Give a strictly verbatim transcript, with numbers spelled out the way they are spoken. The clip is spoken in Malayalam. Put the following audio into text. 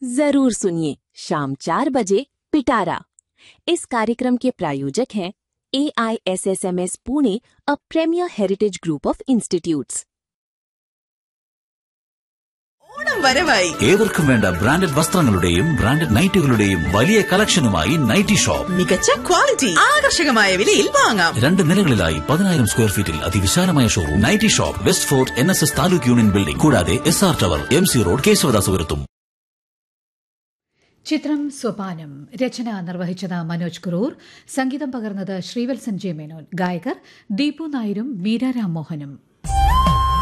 जरूर सुनिए शाम चार बजे पिटारा। इस कार्यक्रम के प्रायोजक हैं ए I S S M S Pune, a premiere heritage group of institutes. Onam വരവായി. ഏവർക്കും വേണ്ട ബ്രാൻഡഡ് വസ്ത്രങ്ങളുടെയും ബ്രാൻഡഡ് നൈറ്റുകളുടെയും വലിയ കളക്ഷനുമായി നൈറ്റി ഷോപ്പ്. മികച്ച ക്വാളിറ്റി, ആകർഷകമായ വിലയിൽ വാങ്ങാം. രണ്ട് നിലകളിലായി പതിനായിരം സ്ക്വയർ ഫീറ്റിൽ അതിവിശാലമായ showroom. Nightie shop, west fort N S S taluk union building, കൂടാതെ S R tower, M C road, കേശവദാസപുരത്തും. ചിത്രം സോപാനം. രചന നിർവഹിച്ചത് മനോജ് കുറൂർ. സംഗീതം പകർന്നത് ശ്രീവത്സൻ ജെ മേനോൻ. ഗായകർ ദീപു നായരും മീര രാം മോഹനും.